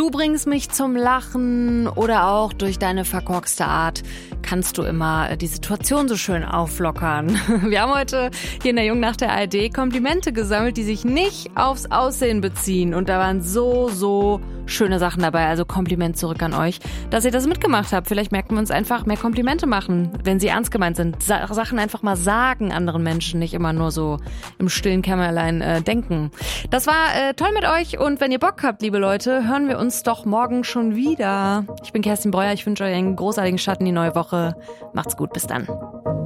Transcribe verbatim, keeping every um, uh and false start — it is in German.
Du bringst mich zum Lachen oder auch durch deine verkorkste Art kannst du immer die Situation so schön auflockern. Wir haben heute hier in der Jungen nach der A R D Komplimente gesammelt, die sich nicht aufs Aussehen beziehen. Und da waren so, so schöne Sachen dabei. Also Kompliment zurück an euch, dass ihr das mitgemacht habt. Vielleicht merken wir uns einfach mehr Komplimente machen, wenn sie ernst gemeint sind. Sa- Sachen einfach mal sagen anderen Menschen, nicht immer nur so im stillen Kämmerlein äh, denken. Das war äh, toll mit euch und wenn ihr Bock habt, liebe Leute, hören wir uns doch morgen schon wieder. Ich bin Kerstin Breuer, ich wünsche euch einen großartigen Start in die neue Woche. Macht's gut, bis dann.